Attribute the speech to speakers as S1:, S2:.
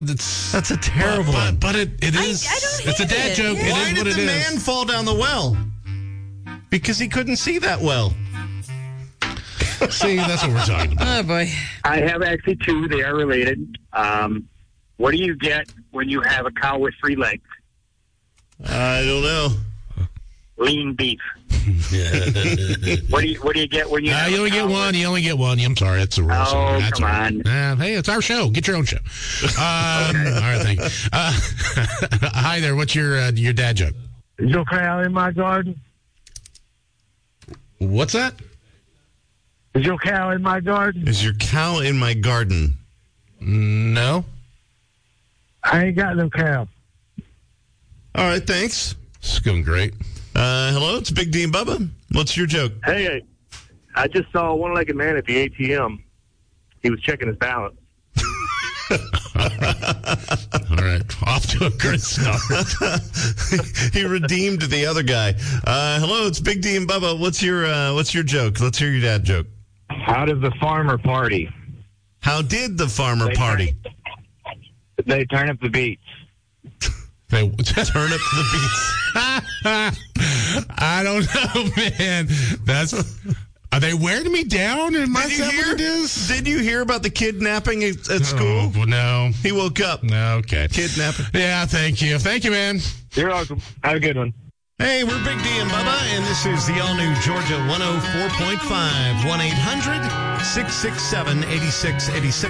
S1: That's a terrible one.
S2: But it is.
S3: I don't
S2: it's a
S3: hate
S2: dad
S3: it.
S2: joke.
S3: Yeah.
S2: It
S1: Why
S2: is
S1: did
S2: what it
S1: the
S2: is.
S1: man fall down the well? Because he couldn't see that well.
S2: See, that's what we're talking about.
S3: Oh, boy.
S4: I have actually two. They are related. What do you get when you have a cow with 3 legs?
S1: I don't know.
S4: Lean beef. What do you get when you?
S2: You only get one. You only get one. I'm sorry, that's the rule.
S4: Oh,
S2: that's
S4: come
S2: all right.
S4: on.
S2: Hey, it's our show. Get your own show. All right, thank you. Hi there. What's your dad joke?
S5: Is your cow in my garden?
S2: What's that?
S5: Is your cow in my garden?
S1: Is your cow in my garden?
S2: No.
S5: I ain't got no cow.
S1: All right, thanks.
S2: It's going great.
S1: Hello, it's Big D and Bubba. What's your joke?
S6: Hey, I just saw a one-legged man at the ATM. He was checking his balance.
S2: All right. Off to a good start.
S1: He redeemed the other guy. Hello, it's Big D and Bubba. What's your joke? Let's hear your dad joke.
S6: How does the farmer party?
S1: How did the farmer party?
S6: They turn up the beats.
S2: They
S1: Turn up the beats.
S2: I don't know, man. Are they wearing me down? Am I
S1: Did you
S2: what
S1: hear?
S2: it is?
S1: Did you hear about the kidnapping at school?
S2: Oh, no.
S1: He woke up.
S2: No, okay.
S1: Kidnapping.
S2: Yeah, thank you. Thank you, man.
S6: You're welcome. Have a good one.
S1: Hey, we're Big D and Bubba, and this is the all-new Georgia 104.5, 1-800-667-8686.